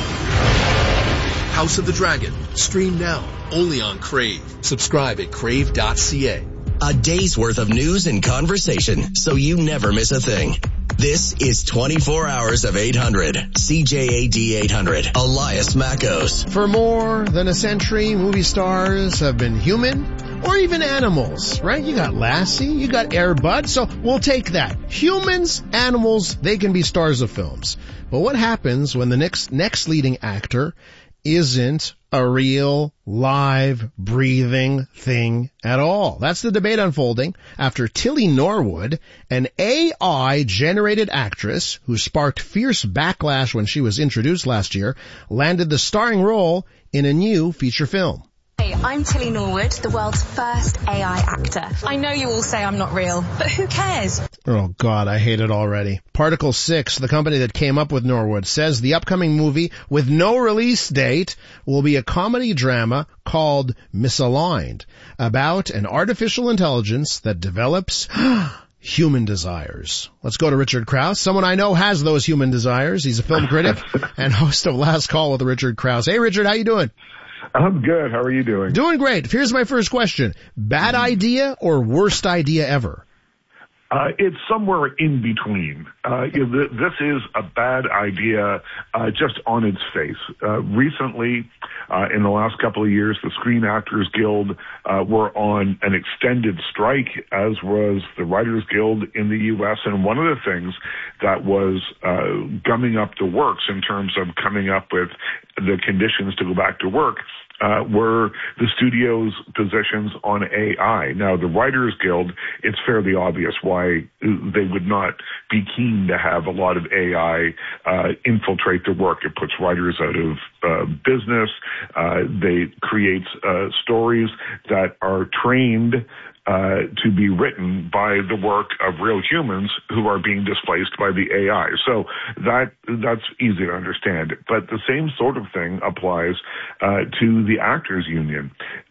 House of the Dragon. Stream now. Only on Crave. Subscribe at crave.ca. A day's worth of news and conversation, so you never miss a thing. This is 24 Hours of 800. CJAD 800. Elias Mackos. For more than a century, movie stars have been human or even animals, right? You got Lassie, you got Air Bud, so we'll take that. Humans, animals, they can be stars of films. But what happens when the next leading actor isn't a real, live, breathing thing at all? That's the debate unfolding after Tilly Norwood, an AI-generated actress who sparked fierce backlash when she was introduced last year, landed the starring role in a new feature film. Hey, I'm Tilly Norwood, the world's first AI actor. I know you all say I'm not real, but who cares? Oh God, I hate it already. Particle 6, the company that came up with Norwood, says the upcoming movie with no release date will be a comedy drama called Misaligned, about an artificial intelligence that develops human desires. Let's go to Richard Krause. Someone I know has those human desires. He's a film critic and host of Last Call with Richard Krause. Hey Richard, how you doing? I'm good. How are you doing? Doing great. Here's my first question. Bad idea or worst idea ever? It's somewhere in between. This is a bad idea just on its face. Recently, in the last couple of years, the Screen Actors Guild were on an extended strike, as was the Writers Guild in the U.S. And one of the things that was gumming up the works in terms of coming up with the conditions to go back to work were the studio's positions on AI. Now, the Writers Guild, it's fairly obvious why they would not be keen to have a lot of AI infiltrate their work. It puts writers out of business. They create stories that are trained to be written by the work of real humans who are being displaced by the AI. So that's easy to understand. But the same sort of thing applies to the Actors Union.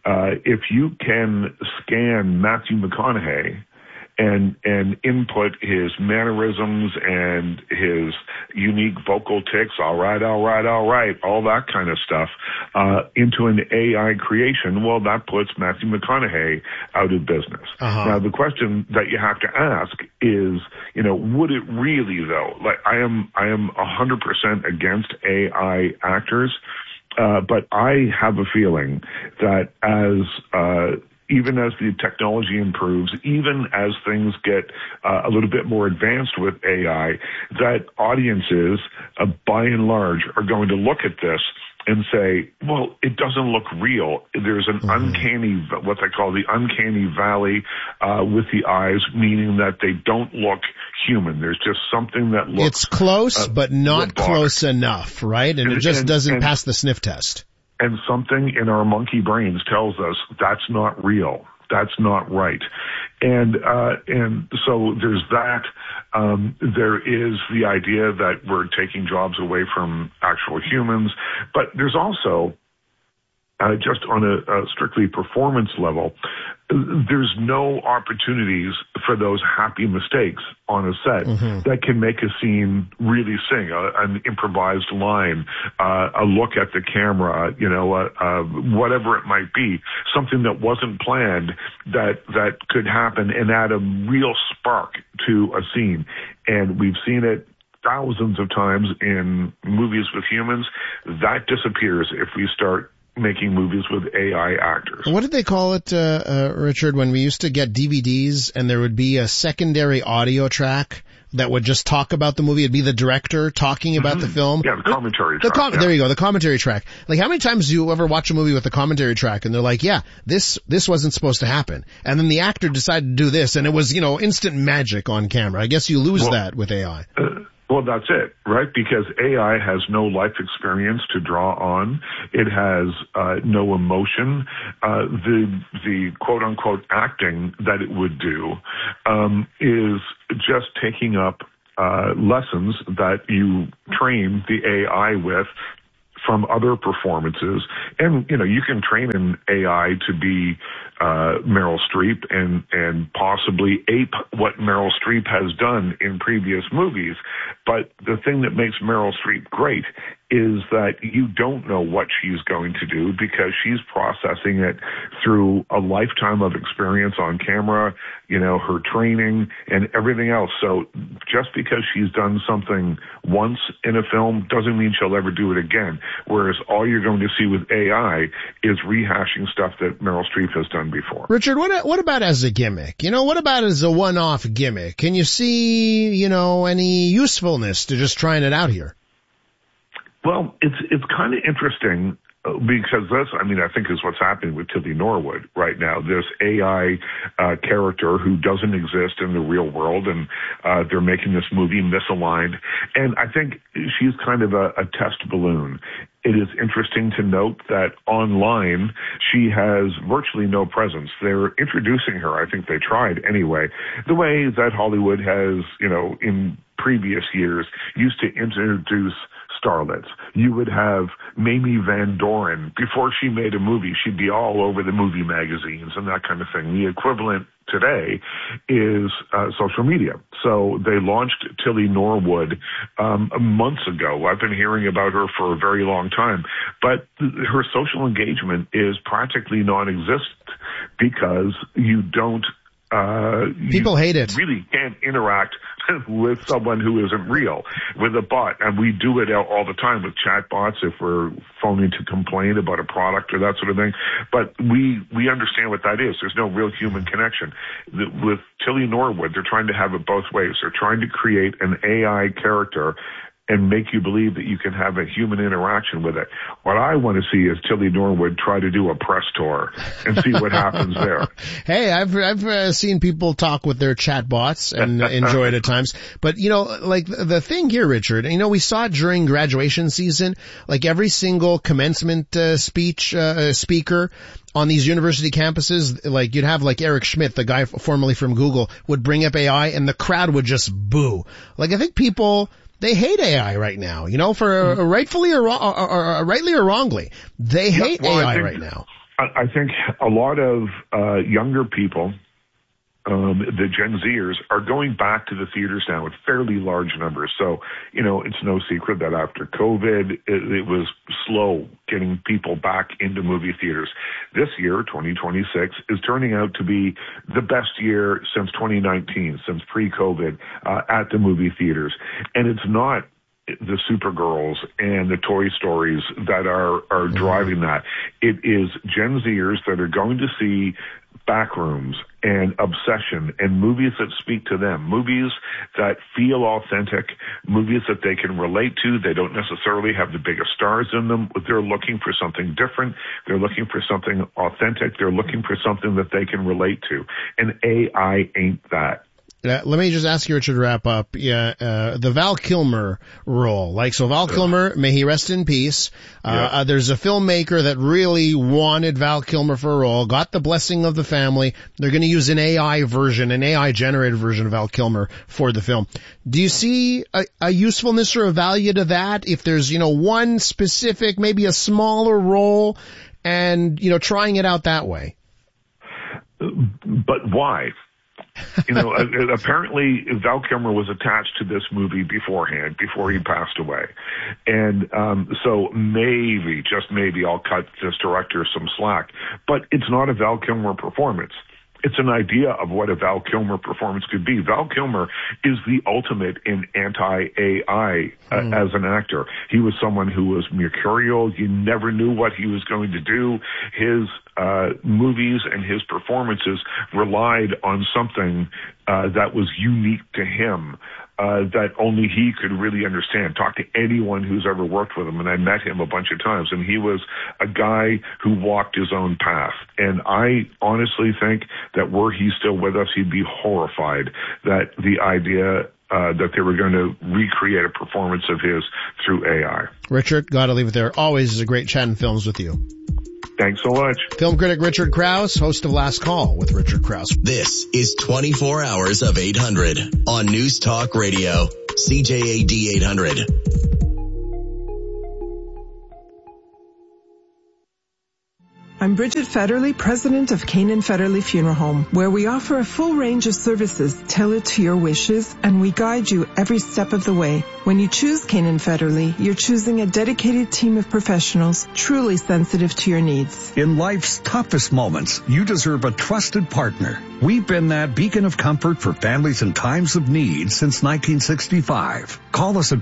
If you can scan Matthew McConaughey and input his mannerisms and his unique vocal tics, all right, all that kind of stuff, into an AI creation, well, that puts Matthew McConaughey out of business. Now, the question that you have to ask is, would it really though? Like, I am 100% against AI actors, but I have a feeling that even as the technology improves, even as things get a little bit more advanced with AI, that audiences, by and large, are going to look at this and say, well, it doesn't look real. There's an uncanny, what they call the uncanny valley with the eyes, meaning that they don't look human. There's just something that looks... It's close, but not close enough, right? And it just doesn't pass the sniff test. And something in our monkey brains tells us that's not real. That's not right. And so there's that. There is the idea that we're taking jobs away from actual humans, but there's also, just on a strictly performance level, there's no opportunities for those happy mistakes on a set that can make a scene really sing. An improvised line, a look at the camera, whatever it might be, something that wasn't planned that could happen and add a real spark to a scene. And we've seen it thousands of times in movies with humans. That disappears if we start making movies with AI actors. What did they call it, Richard, when we used to get DVDs and there would be a secondary audio track that would just talk about the movie? It'd be the director talking about the film. Yeah, the commentary track. There you go, the commentary track. Like, how many times do you ever watch a movie with a commentary track and they're like, yeah, this wasn't supposed to happen. And then the actor decided to do this and it was, instant magic on camera. I guess you lose that with AI. Well, that's it, right? Because AI has no life experience to draw on. It has no emotion. The quote-unquote acting that it would do is just taking up lessons that you train the AI with from other performances. And, you can train an AI to be Meryl Streep and possibly ape what Meryl Streep has done in previous movies. But the thing that makes Meryl Streep great is that you don't know what she's going to do because she's processing it through a lifetime of experience on camera, her training and everything else. So just because she's done something once in a film doesn't mean she'll ever do it again. Whereas all you're going to see with AI is rehashing stuff that Meryl Streep has done before. Richard, what about as a gimmick? What about as a one-off gimmick? Can you see, any usefulness to just trying it out here? Well, it's kind of interesting because this, I think, is what's happening with Tilly Norwood right now. This AI character who doesn't exist in the real world, and they're making this movie misaligned. And I think she's kind of a test balloon. It is interesting to note that online she has virtually no presence. They're introducing her, I think they tried anyway, the way that Hollywood has, in previous years used to introduce starlets. You would have Mamie Van Doren. Before she made a movie, she'd be all over the movie magazines and that kind of thing. The equivalent today is social media. So they launched Tilly Norwood months ago. I've been hearing about her for a very long time. But her social engagement is practically non-existent because you don't people hate it. Really can't interact with someone who isn't real, with a bot. And we do it all the time with chatbots if we're phoning to complain about a product or that sort of thing. But we understand what that is. There's no real human connection. With Tilly Norwood, they're trying to have it both ways. They're trying to create an AI character and make you believe that you can have a human interaction with it. What I want to see is Tilly Norwood try to do a press tour and see what happens there. Hey, I've seen people talk with their chatbots and enjoy it at times. But, like the thing here, Richard, we saw it during graduation season, like every single commencement speech speaker on these university campuses, like you'd have like Eric Schmidt, the guy formerly from Google, would bring up AI and the crowd would just boo. Like I think people, they hate AI right now, for rightfully or rightly or wrongly. They hate AI right now. I think a lot of younger people, the Gen Zers, are going back to the theaters now in fairly large numbers. So, it's no secret that after COVID, it was slow getting people back into movie theaters. This year, 2026, is turning out to be the best year since 2019, since pre-COVID, at the movie theaters. And it's not the Supergirls and the Toy Stories that are driving that. It is Gen Zers that are going to see Backrooms and Obsession and movies that speak to them, movies that feel authentic, movies that they can relate to. They don't necessarily have the biggest stars in them. They're looking for something different. They're looking for something authentic. They're looking for something that they can relate to. And AI ain't that. let me just ask you, Richard, to wrap up. The Val Kilmer role. Val Kilmer, may he rest in peace. There's a filmmaker that really wanted Val Kilmer for a role, got the blessing of the family. They're going to use an AI-generated version of Val Kilmer for the film. Do you see a usefulness or a value to that? If there's, one specific, maybe a smaller role and, trying it out that way? But why? Apparently Val Kilmer was attached to this movie beforehand, before he passed away. And so maybe, just maybe, I'll cut this director some slack. But it's not a Val Kilmer performance. It's an idea of what a Val Kilmer performance could be. Val Kilmer is the ultimate in anti-AI as an actor. He was someone who was mercurial. You never knew what he was going to do. His movies and his performances relied on something that was unique to him, that only he could really understand. Talk to anyone who's ever worked with him, and I met him a bunch of times, and he was a guy who walked his own path. And I honestly think that were he still with us, he'd be horrified that the idea that they were going to recreate a performance of his through AI. Richard, gotta leave it there. Always is a great chatting films with you. Thanks so much. Film critic Richard Krause, host of Last Call with Richard Krause. This is 24 Hours of 800 on News Talk Radio, CJAD 800. I'm Bridget Federley, president of Canaan Federley Funeral Home, where we offer a full range of services tailored to your wishes, and we guide you every step of the way. When you choose Canaan Federley, you're choosing a dedicated team of professionals truly sensitive to your needs. In life's toughest moments, you deserve a trusted partner. We've been that beacon of comfort for families in times of need since 1965. Call us at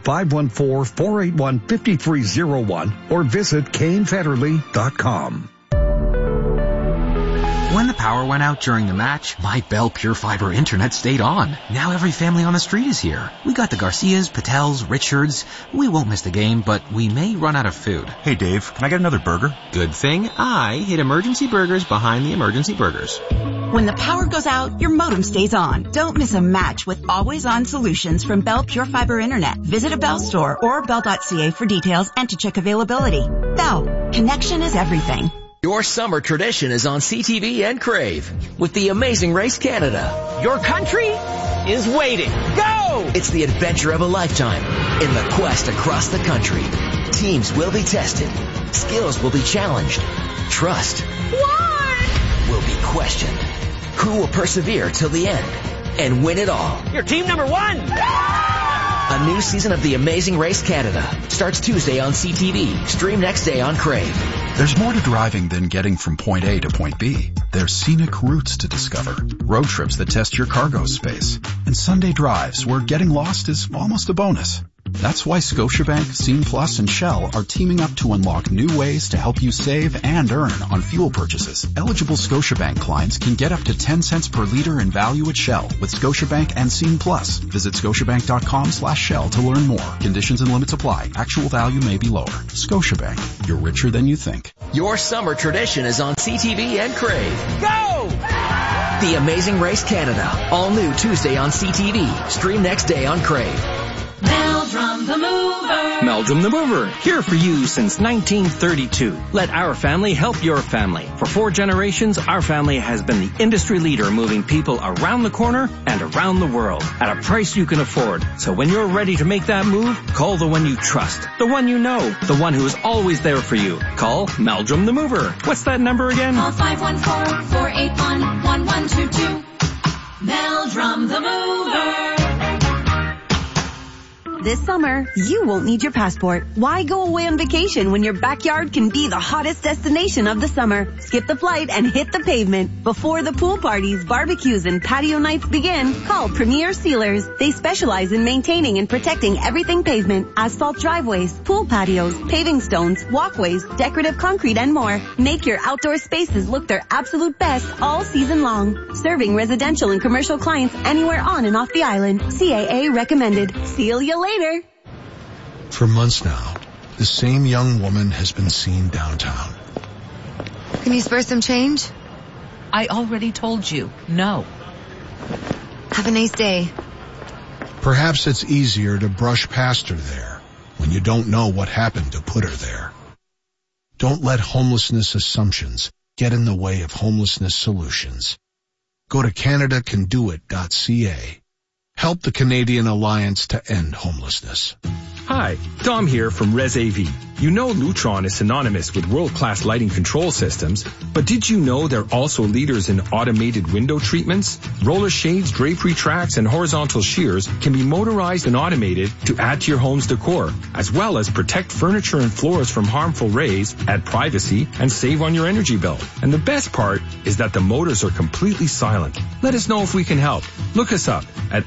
514-481-5301 or visit CaneFederley.com. When the power went out during the match, my Bell Pure Fiber internet stayed on. Now every family on the street is here. We got the Garcias, Patels, Richards. We won't miss the game, but we may run out of food. Hey Dave, can I get another burger? Good thing I hid Emergency Burgers behind the Emergency Burgers. When the power goes out, your modem stays on. Don't miss a match with always-on solutions from Bell Pure Fiber Internet. Visit a Bell store or bell.ca for details and to check availability. Bell, connection is everything. Your summer tradition is on CTV and Crave with the Amazing Race Canada. Your country is waiting. Go! It's the adventure of a lifetime in the quest across the country. Teams will be tested. Skills will be challenged. Trust will be questioned. Who will persevere till the end and win it all? You're team number one! A new season of The Amazing Race Canada starts Tuesday on CTV. Stream next day on Crave. There's more to driving than getting from point A to point B. There's scenic routes to discover, road trips that test your cargo space, and Sunday drives where getting lost is almost a bonus. That's why Scotiabank, Scene Plus, and Shell are teaming up to unlock new ways to help you save and earn on fuel purchases. Eligible Scotiabank clients can get up to 10 cents per liter in value at Shell with Scotiabank and Scene Plus. Visit scotiabank.com/Shell to learn more. Conditions and limits apply. Actual value may be lower. Scotiabank, you're richer than you think. Your summer tradition is on CTV and Crave. Go! The Amazing Race Canada. All new Tuesday on CTV. Stream next day on Crave. Meldrum the Mover. Meldrum the Mover, here for you since 1932. Let our family help your family. For 4 generations, our family has been the industry leader moving people around the corner and around the world at a price you can afford. So when you're ready to make that move, call the one you trust, the one you know, the one who is always there for you. Call Meldrum the Mover. What's that number again? Call 514-481-1122. Meldrum the Mover. This summer, you won't need your passport. Why go away on vacation when your backyard can be the hottest destination of the summer? Skip the flight and hit the pavement. Before the pool parties, barbecues, and patio nights begin, call Premier Sealers. They specialize in maintaining and protecting everything pavement, asphalt driveways, pool patios, paving stones, walkways, decorative concrete, and more. Make your outdoor spaces look their absolute best all season long. Serving residential and commercial clients anywhere on and off the island. CAA recommended. Seal you later. For months now, the same young woman has been seen downtown. Can you spare some change? I already told you, no. Have a nice day. Perhaps it's easier to brush past her there when you don't know what happened to put her there. Don't let homelessness assumptions get in the way of homelessness solutions. Go to CanadaCanDoIt.ca. Help the Canadian Alliance to End Homelessness. Hi, Dom here from ResAV. You know Lutron is synonymous with world-class lighting control systems, but did you know they're also leaders in automated window treatments? Roller shades, drapery tracks, and horizontal shears can be motorized and automated to add to your home's decor, as well as protect furniture and floors from harmful rays, add privacy, and save on your energy bill. And the best part is that the motors are completely silent. Let us know if we can help. Look us up at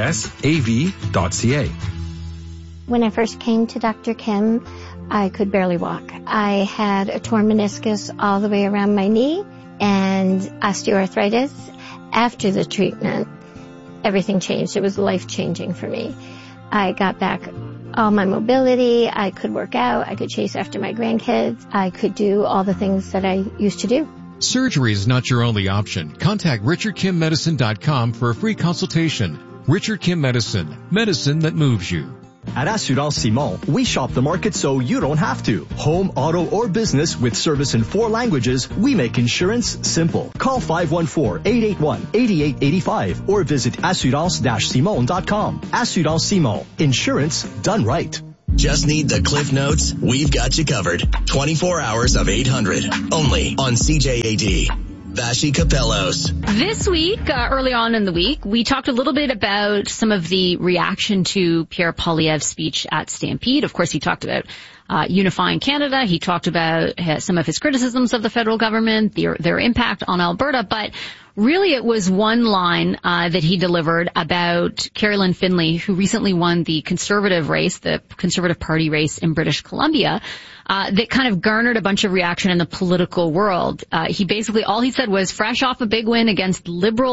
resav.ca. When I first came to Dr. Kim, I could barely walk. I had a torn meniscus all the way around my knee and osteoarthritis. After the treatment, everything changed. It was life-changing for me. I got back all my mobility. I could work out. I could chase after my grandkids. I could do all the things that I used to do. Surgery is not your only option. Contact RichardKimMedicine.com for a free consultation. Richard Kim Medicine. Medicine that moves you. At Assurance Simon, we shop the market so you don't have to. Home, auto, or business with service in 4 languages, we make insurance simple. Call 514-881-8885 or visit assurance-simon.com. Assurance Simon. Insurance done right. Just need the Cliff Notes? We've got you covered. 24 hours of 800. Only on CJAD. Vashi Capellos. This week, early on in the week, we talked a little bit about some of the reaction to Pierre Poilievre's speech at Stampede. Of course, he talked about unifying Canada. He talked about some of his criticisms of the federal government, their impact on Alberta. But really, it was one line that he delivered about Carolyn Finley, who recently won the Conservative race, the Conservative Party race in British Columbia, that kind of garnered a bunch of reaction in the political world. He basically, all he said was, fresh off a big win against Liberal